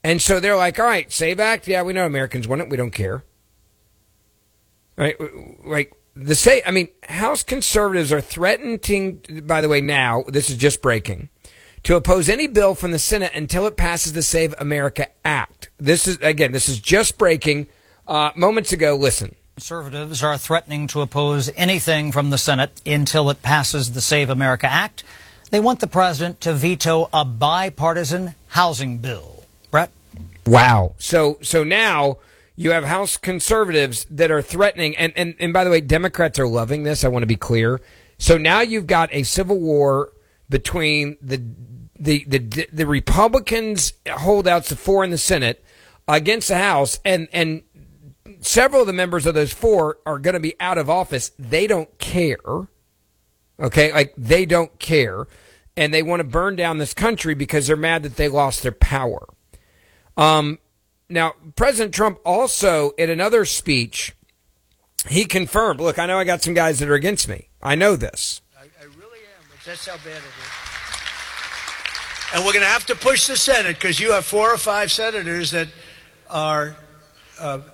And so they're like, all right, SAVE Act, yeah, we know Americans want it. We don't care. Right? Like, House conservatives are threatening, by the way, now, this is just breaking, to oppose any bill from the Senate until it passes the Save America Act. This is just breaking moments ago. Listen. Conservatives are threatening to oppose anything from the Senate until it passes the Save America Act. They want the president to veto a bipartisan housing bill. Brett? Wow. So now you have House conservatives that are threatening, and by the way, Democrats are loving this, I want to be clear. So now you've got a civil war between the Republicans holdouts, the four in the Senate, against the House, and several of the members of those four are going to be out of office. They don't care. Okay? Like, they don't care. And they want to burn down this country because they're mad that they lost their power. Now, President Trump also, in another speech, he confirmed, look, I know I got some guys that are against me. I know this. I really am. That's how bad it is. And we're going to have to push the Senate because you have 4 or 5 senators that are, 4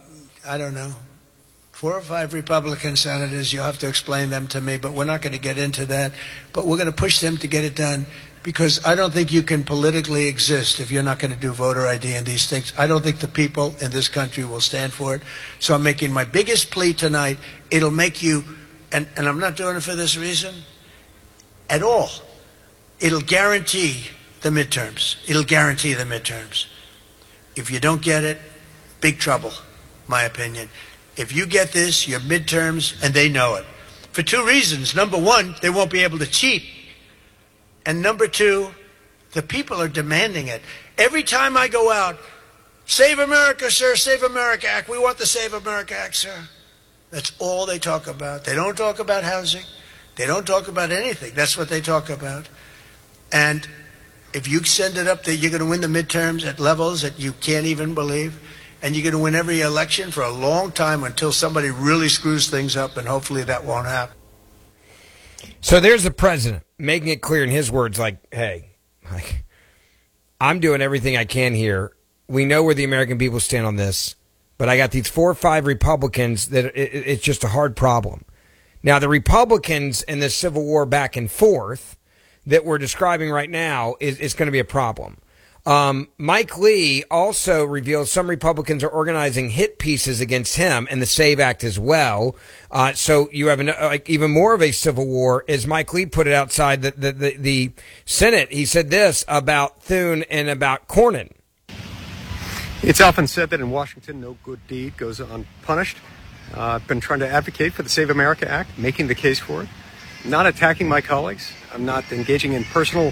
or 5 Republican senators. You'll have to explain them to me, but we're not going to get into that. But we're going to push them to get it done because I don't think you can politically exist if you're not going to do voter ID and these things. I don't think the people in this country will stand for it. So I'm making my biggest plea tonight. It'll make you, and I'm not doing it for this reason at all. It'll guarantee the midterms. It'll guarantee the midterms. If you don't get it, big trouble, my opinion. If you get this, your midterms, and they know it. For 2 reasons. Number one, they won't be able to cheat. And number 2, the people are demanding it. Every time I go out, Save America, sir, Save America Act. We want the Save America Act, sir. That's all they talk about. They don't talk about housing. They don't talk about anything. That's what they talk about. And if you send it up that you're going to win the midterms at levels that you can't even believe, and you're going to win every election for a long time until somebody really screws things up, and hopefully that won't happen. So there's the president making it clear in his words, like, hey, I'm doing everything I can here. We know where the American people stand on this, but I got these 4 or 5 Republicans that it's just a hard problem. Now, the Republicans in this civil war back and forth that we're describing right now is going to be a problem. Mike Lee also revealed some Republicans are organizing hit pieces against him and the SAVE Act as well. So you have even more of a civil war, as Mike Lee put it outside the Senate. He said this about Thune and about Cornyn. It's often said that in Washington, no good deed goes unpunished. I've been trying to advocate for the Save America Act, making the case for it, not attacking my colleagues. I'm not engaging in personal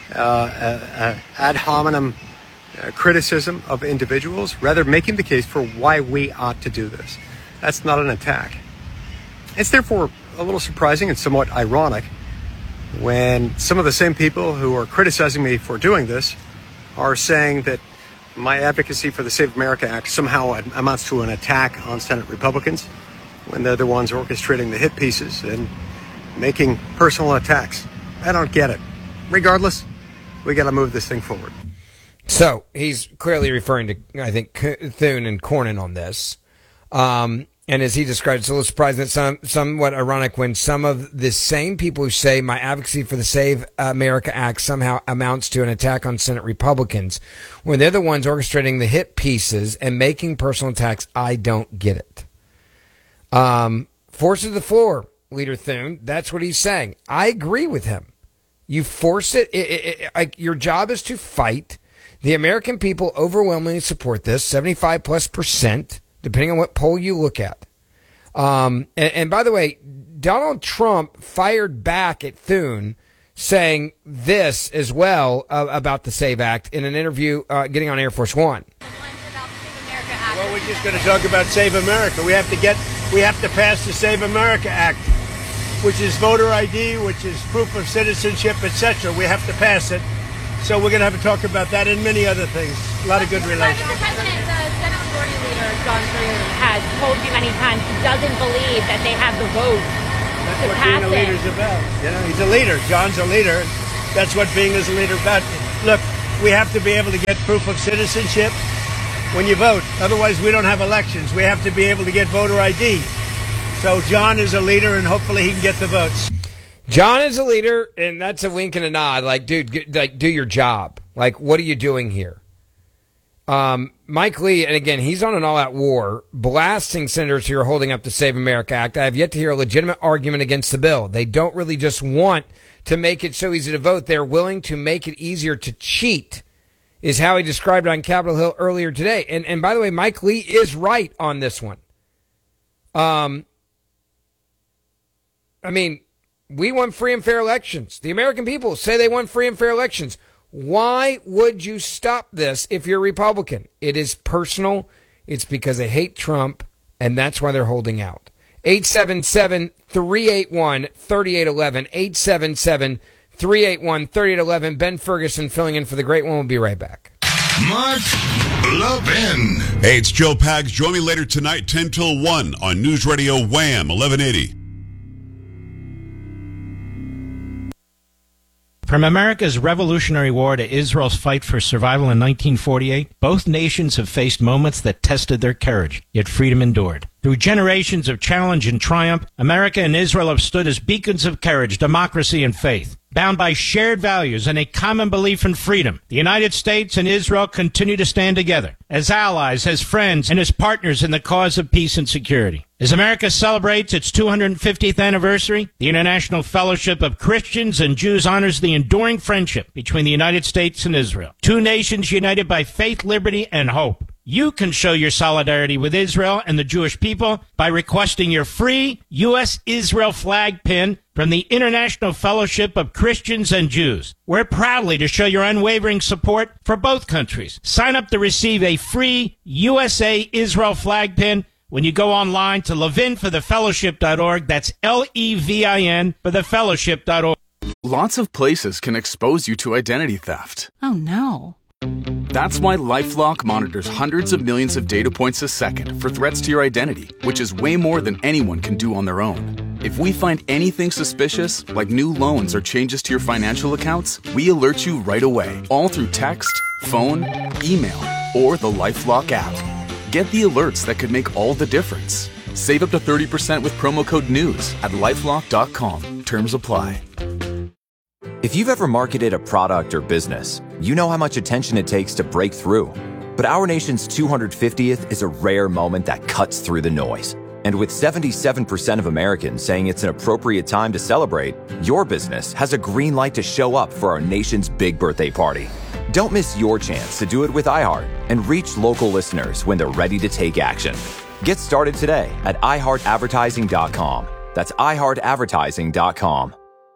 ad hominem criticism of individuals, rather making the case for why we ought to do this. That's not an attack. It's therefore a little surprising and somewhat ironic when some of the same people who are criticizing me for doing this are saying that my advocacy for the Save America Act somehow amounts to an attack on Senate Republicans when they're the ones orchestrating the hit pieces and making personal attacks. I don't get it. Regardless, we got to move this thing forward. So he's clearly referring to, I think, Thune and Cornyn on this. And as he described, it's a little surprising that somewhat ironic when some of the same people who say my advocacy for the Save America Act somehow amounts to an attack on Senate Republicans, when they're the ones orchestrating the hit pieces and making personal attacks. I don't get it. Force it to the floor, Leader Thune. That's what he's saying. I agree with him. You force it. Your job is to fight. The American people overwhelmingly support this, 75+%, depending on what poll you look at. And by the way, Donald Trump fired back at Thune, saying this as well about the SAVE Act in an interview getting on Air Force One. Well, we're just going to talk about Save America. We have to pass the Save America Act, which is voter ID, which is proof of citizenship, etc. We have to pass it. So we're going to have to talk about that and many other things. A lot of good relations. The President, the Senate Majority Leader, John Thune, has told you many times he doesn't believe that they have the vote That's to what pass being a leader is about. You know, he's a leader. John's a leader. That's what being as a leader is about. Look, we have to be able to get proof of citizenship when you vote. Otherwise, we don't have elections. We have to be able to get voter ID. So John is a leader, and hopefully he can get the votes. John is a leader, and that's a wink and a nod. Like, dude, like, do your job. Like, what are you doing here? Mike Lee, and again, he's on an all-out war, blasting senators who are holding up the Save America Act. I have yet to hear a legitimate argument against the bill. They don't really just want to make it so easy to vote. They're willing to make it easier to cheat, is how he described it on Capitol Hill earlier today. And by the way, Mike Lee is right on this one. I mean, we want free and fair elections. The American people say they want free and fair elections. Why would you stop this if you're a Republican? It is personal. It's because they hate Trump, and that's why they're holding out. 877-381-3811. 877-381-3811. Ben Ferguson filling in for the great one. We'll be right back. Mark Levin. Hey, it's Joe Pags. Join me later tonight, 10 till 1 on News Radio Wham 1180. From America's Revolutionary War to Israel's fight for survival in 1948, both nations have faced moments that tested their courage, yet freedom endured. Through generations of challenge and triumph, America and Israel have stood as beacons of courage, democracy, and faith. Bound by shared values and a common belief in freedom, the United States and Israel continue to stand together as allies, as friends, and as partners in the cause of peace and security. As America celebrates its 250th anniversary, the International Fellowship of Christians and Jews honors the enduring friendship between the United States and Israel, two nations united by faith, liberty, and hope. You can show your solidarity with Israel and the Jewish people by requesting your free U.S. Israel flag pin from the International Fellowship of Christians and Jews. We're proudly to show your unwavering support for both countries. Sign up to receive a free USA Israel flag pin when you go online to levinforthefellowship.org. That's Levin for thefellowship.org. Lots of places can expose you to identity theft. Oh, no. That's why LifeLock monitors hundreds of millions of data points a second for threats to your identity, which is way more than anyone can do on their own. If we find anything suspicious, like new loans or changes to your financial accounts, we alert you right away, all through text, phone, email, or the LifeLock app. Get the alerts that could make all the difference. Save up to 30% with promo code NEWS at LifeLock.com. Terms apply. If you've ever marketed a product or business, you know how much attention it takes to break through. But our nation's 250th is a rare moment that cuts through the noise. And with 77% of Americans saying it's an appropriate time to celebrate, your business has a green light to show up for our nation's big birthday party. Don't miss your chance to do it with iHeart and reach local listeners when they're ready to take action. Get started today at iHeartAdvertising.com. That's iHeartAdvertising.com.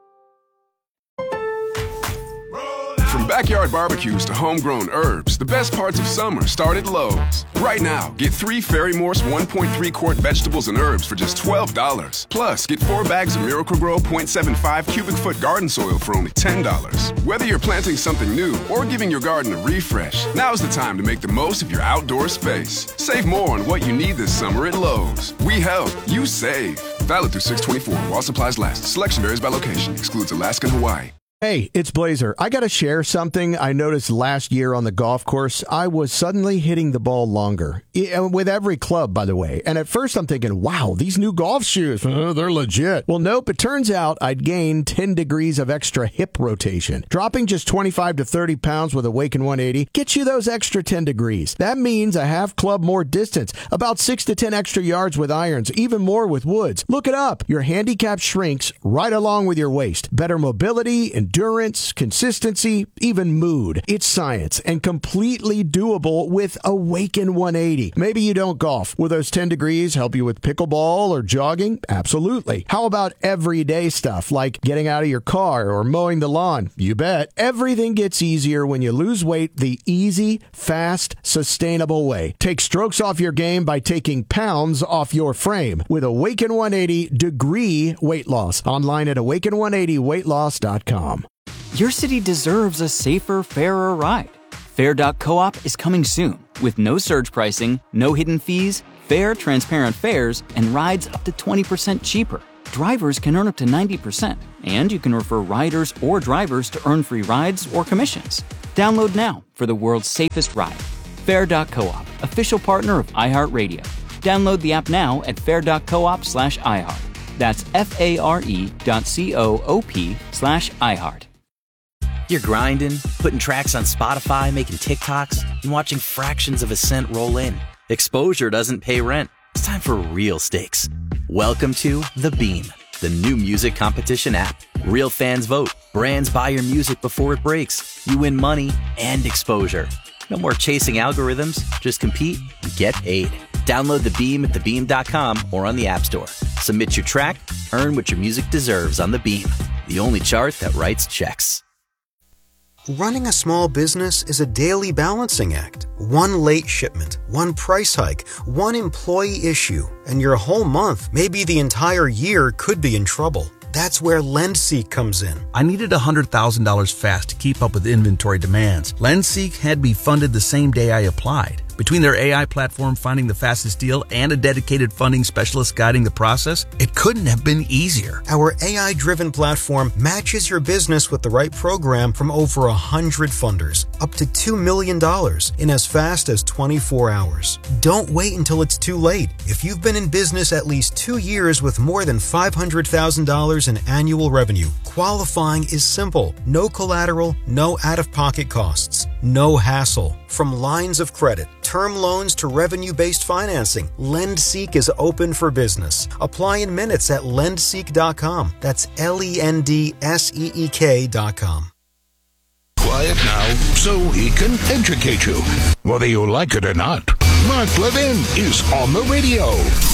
From backyard barbecues to homegrown herbs, the best parts of summer start at Lowe's. Right now, get 3 Fairy Morse 1.3 quart vegetables and herbs for just $12. Plus, get 4 bags of Miracle-Gro 0.75 cubic foot garden soil for only $10. Whether you're planting something new or giving your garden a refresh, now's the time to make the most of your outdoor space. Save more on what you need this summer at Lowe's. We help, you save. Valid through 6/24 while supplies last. Selection varies by location. Excludes Alaska and Hawaii. Hey, it's Blazer. I got to share something I noticed last year on the golf course. I was suddenly hitting the ball longer, with every club, by the way. And at first I'm thinking, wow, these new golf shoes, they're legit. Well, nope, it turns out I'd gained 10 degrees of extra hip rotation. Dropping just 25 to 30 pounds with Awaken 180 gets you those extra 10 degrees. That means a half club more distance, about 6 to 10 extra yards with irons, even more with woods. Look it up. Your handicap shrinks right along with your waist. Better mobility and endurance, consistency, even mood. It's science and completely doable with Awaken 180. Maybe you don't golf. Will those 10 degrees help you with pickleball or jogging? Absolutely. How about everyday stuff like getting out of your car or mowing the lawn? You bet. Everything gets easier when you lose weight the easy, fast, sustainable way. Take strokes off your game by taking pounds off your frame with Awaken 180 Degree Weight Loss. Online at awaken180weightloss.com. Your city deserves a safer, fairer ride. Fair.coop is coming soon with no surge pricing, no hidden fees, fair, transparent fares, and rides up to 20% cheaper. Drivers can earn up to 90%, and you can refer riders or drivers to earn free rides or commissions. Download now for the world's safest ride. Fair.coop, official partner of iHeartRadio. Download the app now at fair.coop/iHeart. That's FARE.coop/iHeart. You're grinding, putting tracks on Spotify, making TikToks, and watching fractions of a cent roll in. Exposure doesn't pay rent. It's time for real stakes. Welcome to The Beam, the new music competition app. Real fans vote. Brands buy your music before it breaks. You win money and exposure. No more chasing algorithms. Just compete and get paid. Download The Beam at thebeam.com or on the App Store. Submit your track, earn what your music deserves on The Beam, the only chart that writes checks. Running a small business is a daily balancing act. One late shipment, one price hike, one employee issue, and your whole month, maybe the entire year, could be in trouble. That's where LendSeek comes in. I needed $100,000 fast to keep up with inventory demands. LendSeek had me funded the same day I applied. Between their AI platform finding the fastest deal and a dedicated funding specialist guiding the process, it couldn't have been easier. Our AI-driven platform matches your business with the right program from over 100 funders, up to $2 million in as fast as 24 hours. Don't wait until it's too late. If you've been in business at least 2 years with more than $500,000 in annual revenue, qualifying is simple. No collateral, no out-of-pocket costs, no hassle. From lines of credit, term loans to revenue-based financing, LendSeek is open for business. Apply in minutes at lendseek.com. That's LENDSEEK.com. Quiet now so he can educate you, whether you like it or not. Mark Levin is on the radio.